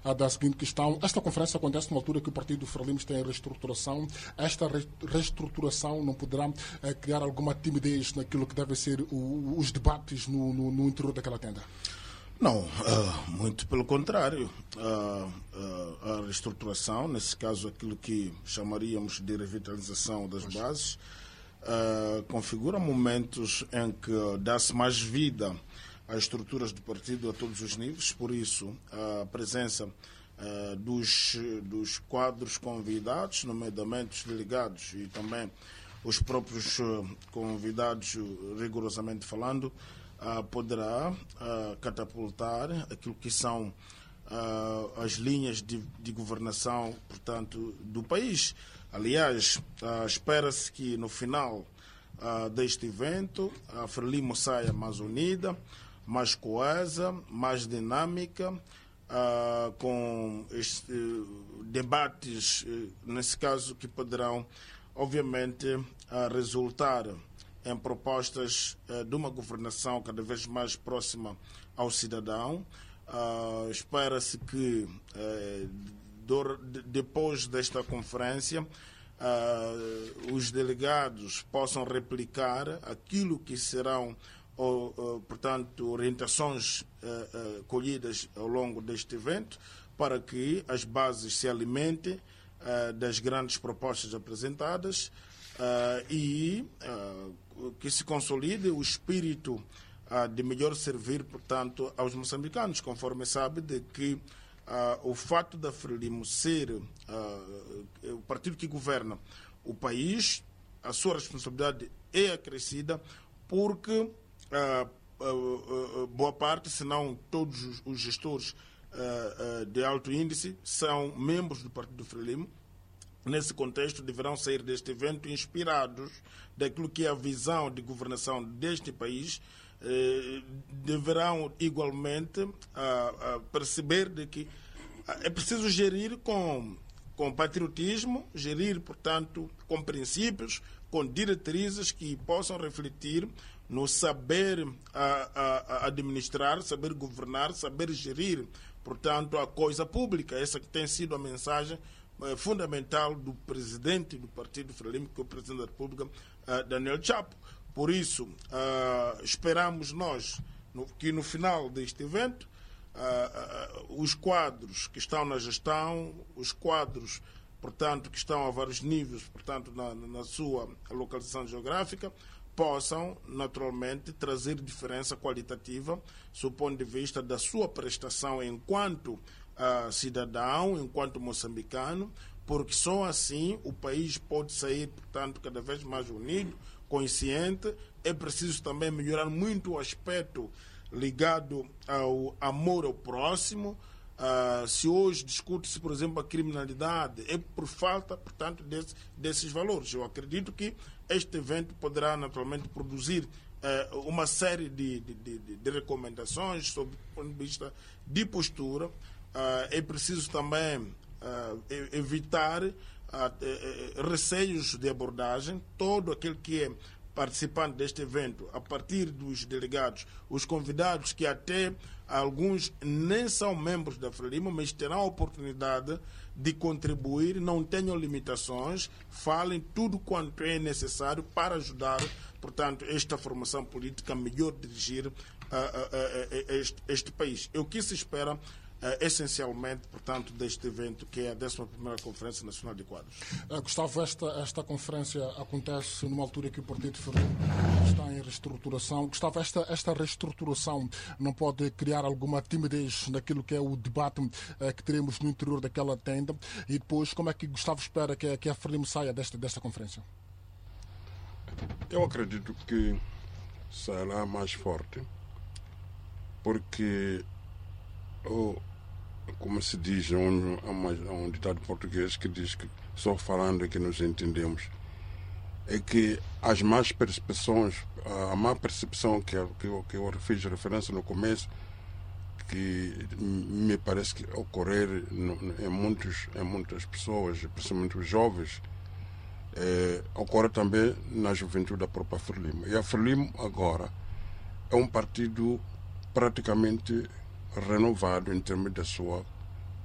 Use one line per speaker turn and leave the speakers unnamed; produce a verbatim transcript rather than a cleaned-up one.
da seguinte questão. Esta conferência acontece numa altura que o Partido Frelimo tem reestruturação. Esta reestruturação não poderá eh, criar alguma timidez naquilo que devem ser o, os debates no, no, no interior daquela tenda?
Não, uh, muito pelo contrário. Uh, uh, a reestruturação, nesse caso aquilo que chamaríamos de revitalização das bases, uh, configura momentos em que dá-se mais vida às estruturas do partido a todos os níveis. Por isso, a presença uh, dos, dos quadros convidados, nomeadamente os delegados e também os próprios uh, convidados, rigorosamente falando, Uh, poderá uh, catapultar aquilo que são uh, as linhas de, de governação, portanto, do país. Aliás, uh, espera-se que no final uh, deste evento a Frelimo saia mais unida, mais coesa, mais dinâmica, uh, com este, uh, debates, uh, nesse caso, que poderão, obviamente, uh, resultar em propostas uh, de uma governação cada vez mais próxima ao cidadão. Uh, espera-se que, uh, do, de, depois desta conferência, uh, os delegados possam replicar aquilo que serão, uh, uh, portanto, orientações uh, uh, colhidas ao longo deste evento, para que as bases se alimentem uh, das grandes propostas apresentadas uh, e uh, que se consolide o espírito uh, de melhor servir, portanto, aos moçambicanos, conforme sabe de que uh, o fato da Frelimo ser uh, o partido que governa o país, a sua responsabilidade é acrescida, porque uh, uh, uh, boa parte, se não todos os, os gestores uh, uh, de alto índice são membros do Partido Frelimo. Nesse contexto, deverão sair deste evento inspirados daquilo que é a visão de governação deste país. Eh, deverão igualmente ah, ah, perceber de que ah, é preciso gerir com, com patriotismo, gerir, portanto, com princípios, com diretrizes que possam refletir no saber ah, ah, administrar, saber governar, saber gerir, portanto, a coisa pública. Essa que tem sido a mensagem fundamental do presidente do Partido Frelimo, que é o presidente da República, uh, Daniel Chapo. Por isso, uh, esperamos nós no, que no final deste evento uh, uh, os quadros que estão na gestão, os quadros, portanto, que estão a vários níveis, portanto, na, na sua localização geográfica, possam, naturalmente, trazer diferença qualitativa, do ponto de vista da sua prestação enquanto Uh, cidadão, enquanto moçambicano, porque só assim o país pode sair, portanto, cada vez mais unido, consciente. É preciso também melhorar muito o aspecto ligado ao amor ao próximo. Uh, se hoje discute-se, por exemplo, a criminalidade, é por falta, portanto, desse, desses valores. Eu acredito que este evento poderá, naturalmente, produzir uh, uma série de, de, de, de recomendações sob o ponto de vista de postura. Uh, é preciso também uh, evitar uh, uh, receios de abordagem. Todo aquele que é participante deste evento, a partir dos delegados, os convidados, que até alguns nem são membros da Frelimo, mas terão a oportunidade de contribuir, não tenham limitações, falem tudo quanto é necessário para ajudar, portanto, esta formação política a melhor dirigir uh, uh, uh, uh, este, este país. É o que se espera Uh, essencialmente, portanto, deste evento, que é a décima primeira Conferência Nacional de Quadros.
Uh, Gustavo, esta, esta conferência acontece numa altura que o Partido Frelimo está em reestruturação. Gustavo, esta, esta reestruturação não pode criar alguma timidez naquilo que é o debate uh, que teremos no interior daquela tenda? E depois, como é que Gustavo espera que, que a Frelimo saia desta, desta conferência?
Eu acredito que será mais forte, porque Oh, como se diz, há um, um, um ditado português que diz que só falando é que nos entendemos. É que as más percepções, a má percepção que, que, eu, que eu fiz referência no começo, que me parece que ocorrer em, muitos, em muitas pessoas, principalmente os jovens, é, ocorre também na juventude da própria Frelimo. E a Frelimo agora é um partido praticamente renovado em termos da sua